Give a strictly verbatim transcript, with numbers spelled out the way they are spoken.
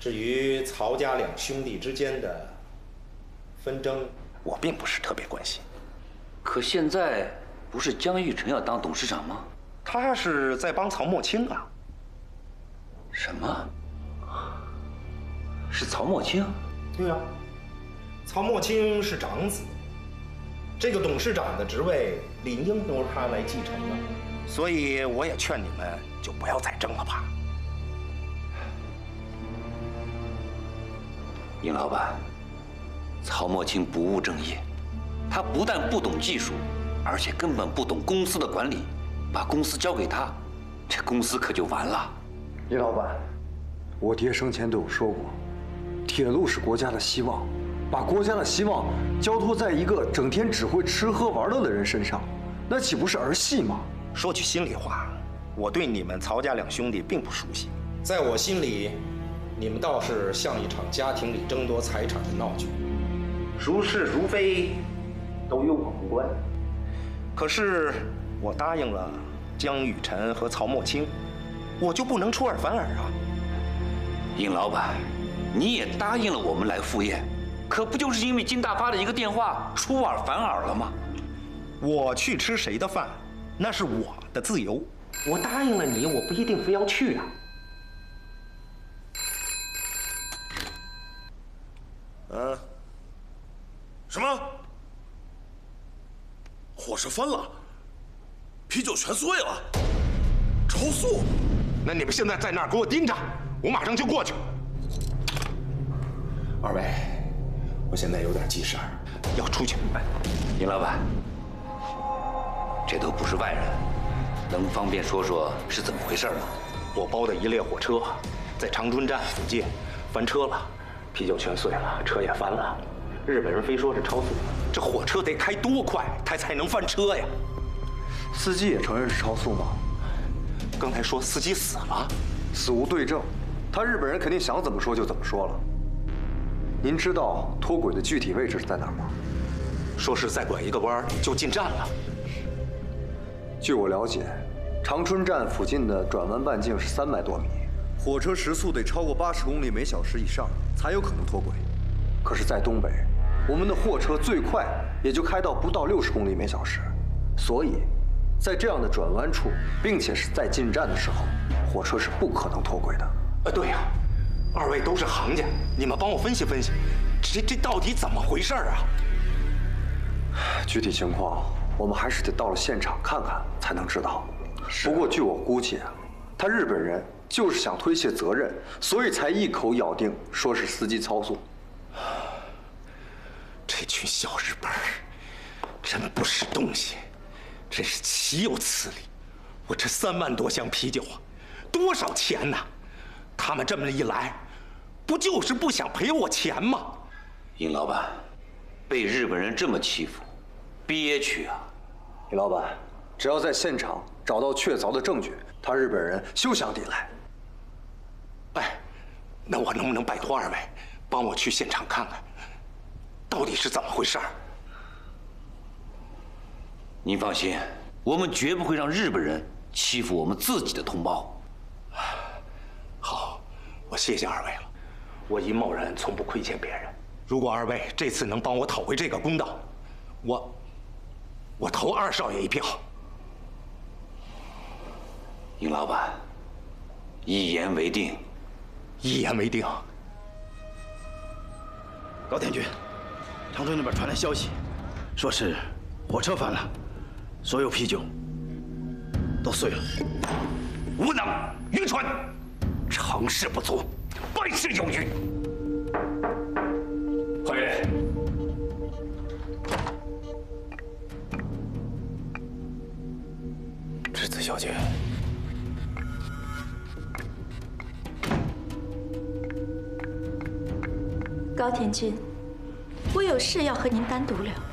至于曹家两兄弟之间的纷争，我并不是特别关心。 可现在不是江玉成要当董事长吗？ 他是在帮曹墨清啊。 什么？是曹墨清？ 对啊，曹墨清是长子，这个董事长的职位理应都是他来继承的，所以我也劝你们就不要再争了吧。 尹老板，曹墨清不务正业，他不但不懂技术，而且根本不懂公司的管理。把公司交给他，这公司可就完了。 尹老板，我爹生前对我说过，铁路是国家的希望，把国家的希望交托在一个整天只会吃喝玩乐的人身上，那岂不是儿戏吗？ 说句心里话，我对你们曹家两兄弟并不熟悉，在我心里，你们倒是像一场家庭里争夺财产的闹剧，孰是孰非，都与我无关。可是我答应了江雨晨和曹墨清，我就不能出尔反尔啊！ 尹老板，你也答应了我们来赴宴，可不就是因为金大发的一个电话出尔反尔了吗？ 我去吃谁的饭，那是我的自由。我答应了你，我不一定非要去啊。 嗯，什么？火车翻了，啤酒全碎了，超速！ 那你们现在在那儿给我盯着，我马上就过去。二位，我现在有点急事儿，要出去。 哎，尹老板，这都不是外人，能方便说说是怎么回事吗？ 我包的一列火车在长春站附近翻车了，啤酒全碎了，车也翻了。日本人非说是超速，这火车得开多快，它才能翻车呀？ 司机也承认是超速吗？ 刚才说司机死了， 死无对证，他日本人肯定想怎么说就怎么说了。您知道脱轨的具体位置是在哪儿吗？ 说是再拐一个弯就进站了。 据我了解，长春站附近的转弯半径是三百多米，火车时速得超过八十公里每小时以上才有可能脱轨。可是，在东北，我们的货车最快也就开到不到六十公里每小时，所以，在这样的转弯处，并且是在进站的时候，火车是不可能脱轨的。 呃，对呀，二位都是行家，你们帮我分析分析，这这到底怎么回事啊？ 具体情况，我们还是得到了现场看看才能知道。不过，据我估计啊，他日本人就是想推卸责任，所以才一口咬定说是司机超速。 这群小日本儿真不是东西，真是岂有此理！我这三万多箱啤酒啊，多少钱呢？他们这么一来，不就是不想赔我钱吗？ 尹老板，被日本人这么欺负，憋屈啊！ 李老板，只要在现场找到确凿的证据，他日本人休想抵赖。 哎，那我能不能拜托二位，帮我去现场看看，到底是怎么回事？ 您放心，我们绝不会让日本人欺负我们自己的同胞。 好，我谢谢二位了。我尹某人从不亏欠别人。如果二位这次能帮我讨回这个公道，我我投二少爷一票。 尹老板，一言为定。 一言为定。 高田君，长春那边传来消息，说是火车翻了，所有啤酒都碎了。 无能愚蠢，成事不足，败事有余。回来。 栀子小姐。 高田君，我有事要和您单独聊。